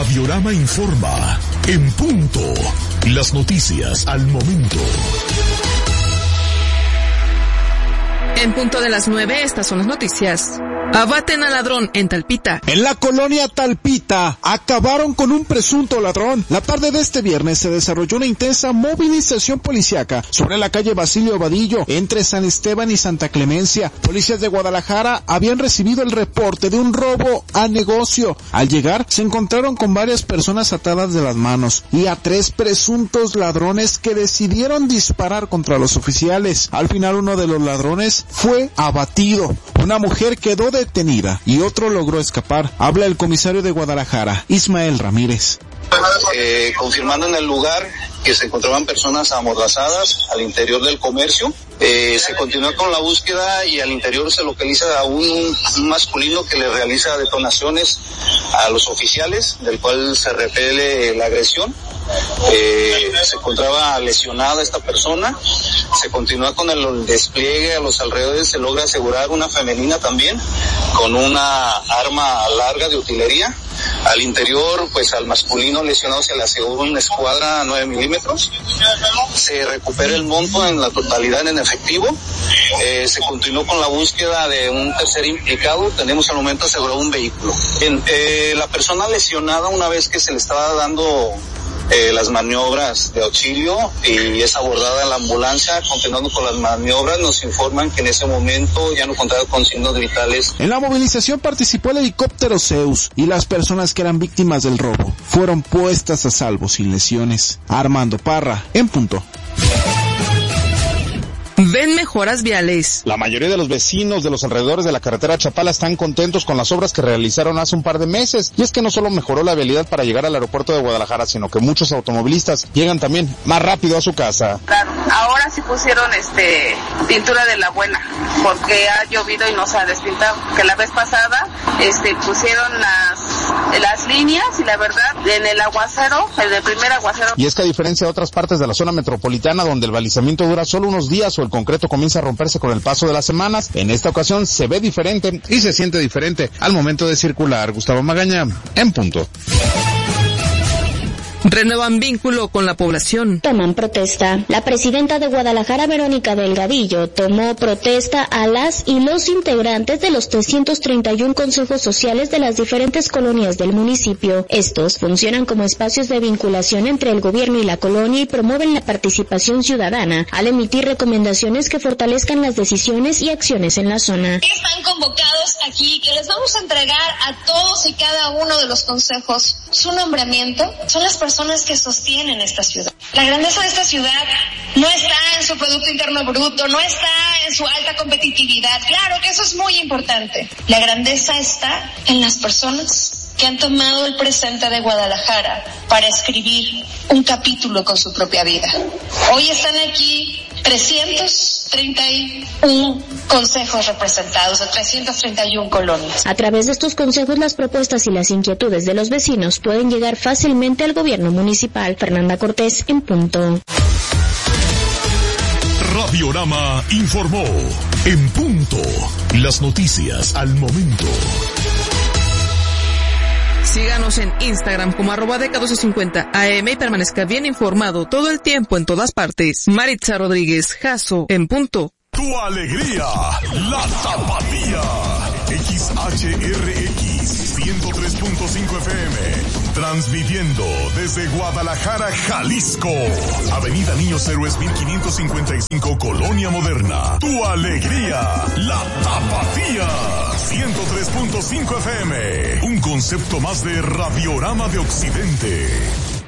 Radiorama informa, en punto, las noticias al momento. En punto de las 9, estas son las noticias. Abaten al ladrón en Talpita. En la colonia Talpita, acabaron con un presunto ladrón. La tarde de este viernes se desarrolló una intensa movilización policíaca sobre la calle Basilio Vadillo, entre San Esteban y Santa Clemencia. Policías de Guadalajara habían recibido el reporte de un robo a negocio. Al llegar, se encontraron con varias personas atadas de las manos y a 3 presuntos ladrones que decidieron disparar contra los oficiales. Al final, uno de los ladrones fue abatido. Una mujer quedó detenida y otro logró escapar. Habla el comisario de Guadalajara, Ismael Ramírez. Confirmando en el lugar que se encontraban personas amordazadas al interior del comercio. Se continúa con la búsqueda y al interior se localiza a un masculino que le realiza detonaciones a los oficiales, del cual se repele la agresión. Se encontraba lesionada esta persona. Se continúa con el despliegue a los alrededores, se logra asegurar una femenina también con una arma larga de utilería. Al interior, pues al masculino lesionado se le asegura una escuadra 9 milímetros. Se recupera el monto en la totalidad en efectivo. Se continuó con la búsqueda de un tercer implicado. Tenemos al momento asegurado un vehículo. La persona lesionada, una vez que se le estaba dando las maniobras de auxilio y es abordada en la ambulancia, continuando con las maniobras, nos informan que en ese momento ya no contaba con signos vitales. En la movilización participó el helicóptero Zeus y las personas que eran víctimas del robo fueron puestas a salvo sin lesiones. Armando Parra, en punto. Ven mejoras viales. La mayoría de los vecinos de los alrededores de la carretera Chapala están contentos con las obras que realizaron hace un par de meses. Y es que no solo mejoró la vialidad para llegar al aeropuerto de Guadalajara, sino que muchos automovilistas llegan también más rápido a su casa. Claro, ahora sí pusieron pintura de la buena, porque ha llovido y no se ha despintado. Que la vez pasada pusieron las líneas y la verdad, en el aguacero, el primer aguacero. Y es que a diferencia de otras partes de la zona metropolitana, donde el balizamiento dura solo unos días o el concreto comienza a romperse con el paso de las semanas, en esta ocasión se ve diferente y se siente diferente al momento de circular. Gustavo Magaña, en punto. Renuevan vínculo con la población. Toman protesta. La presidenta de Guadalajara, Verónica Delgadillo, tomó protesta a las y los integrantes de los 331 consejos sociales de las diferentes colonias del municipio. Estos funcionan como espacios de vinculación entre el gobierno y la colonia y promueven la participación ciudadana al emitir recomendaciones que fortalezcan las decisiones y acciones en la zona. Están convocados aquí, que les vamos a entregar a todos y cada uno de los consejos su nombramiento. Son las personas que sostienen esta ciudad. La grandeza de esta ciudad no está en su Producto Interno Bruto, no está en su alta competitividad. Claro que eso es muy importante. La grandeza está en las personas que han tomado el presente de Guadalajara para escribir un capítulo con su propia vida. Hoy están aquí 331 consejos representados de 331 colonias. A través de estos consejos, las propuestas y las inquietudes de los vecinos pueden llegar fácilmente al gobierno municipal. Fernanda Cortés, en punto. Radiorama informó, en punto, las noticias al momento. Síganos en Instagram como @deca1250am y permanezca bien informado todo el tiempo en todas partes. Maritza Rodríguez, Jasso, en punto. Tu alegría, la tapatía. XHRX 103.5 FM. Transmitiendo desde Guadalajara, Jalisco. Avenida Niños Héroes 1555, Colonia Moderna. Tu alegría, la tapatía. 103.5 FM. Un concepto más de Radiorama de Occidente.